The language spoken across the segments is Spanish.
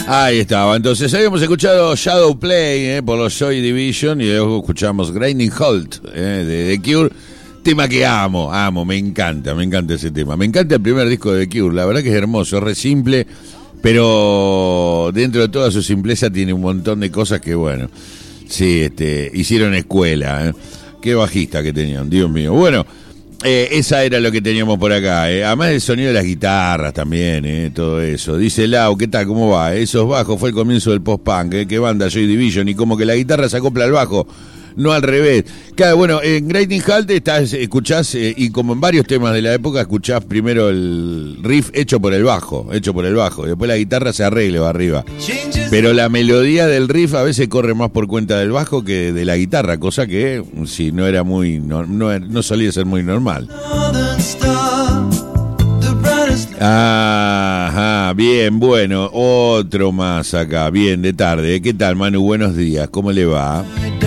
Ahí estaba. Entonces habíamos escuchado Shadow Play por los Joy Division y luego escuchamos Grinding Halt de The Cure. Tema que amo, me encanta ese tema. Me encanta el primer disco de The Cure, la verdad que es hermoso, es re simple, pero dentro de toda su simpleza tiene un montón de cosas que, bueno, sí, hicieron escuela. Qué bajista que tenían, Dios mío. Bueno, esa era lo que teníamos por acá. Además del sonido de las guitarras también, todo eso. Dice Lau, ¿qué tal? ¿Cómo va? Esos bajos fue el comienzo del post-punk. ¿Qué banda? Joy Division. Y como que la guitarra se acopla al bajo, no al revés. Claro, bueno, en Grinding Halt escuchás, y como en varios temas de la época, escuchás primero el riff hecho por el bajo, y después la guitarra se arregla arriba. Pero la melodía del riff a veces corre más por cuenta del bajo que de la guitarra, cosa que sí, no era muy, no solía ser muy normal. Ajá, bien, bueno, otro más acá, bien, de tarde. ¿Qué tal, Manu? Buenos días, ¿cómo le va?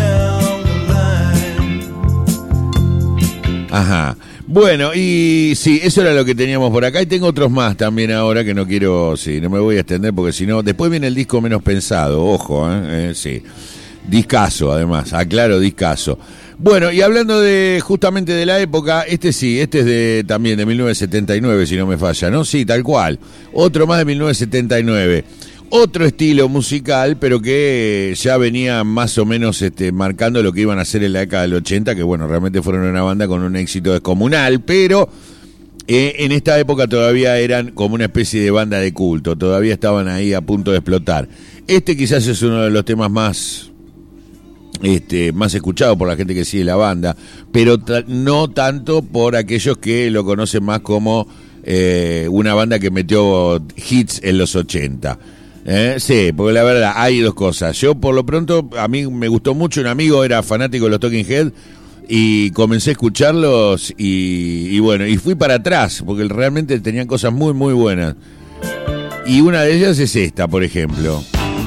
Ajá. Bueno, y sí, eso era lo que teníamos por acá. Y tengo otros más también ahora que no quiero, sí, no me voy a extender porque si no, después viene el disco menos pensado, ojo, sí. Discazo, además, aclaro, discazo. Bueno, y hablando justamente de la época, este es también de 1979, si no me falla, ¿no? Sí, tal cual. Otro más de 1979. Otro estilo musical, pero que ya venía más o menos marcando lo que iban a hacer en la década del 80, que bueno, realmente fueron una banda con un éxito descomunal, pero en esta época todavía eran como una especie de banda de culto, todavía estaban ahí a punto de explotar. Quizás es uno de los temas más escuchado por la gente que sigue la banda, pero no tanto por aquellos que lo conocen más como una banda que metió hits en los 80. Sí, porque la verdad hay dos cosas. Yo por lo pronto, a mí me gustó mucho, un amigo era fanático de los Talking Heads y comencé a escucharlos y bueno, y fui para atrás porque realmente tenían cosas muy muy buenas. Y una de ellas es esta, por ejemplo,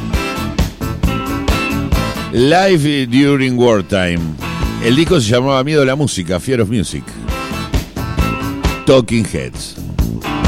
Live During Wartime. El disco se llamaba Miedo a la Música, Fear of Music. Talking Heads.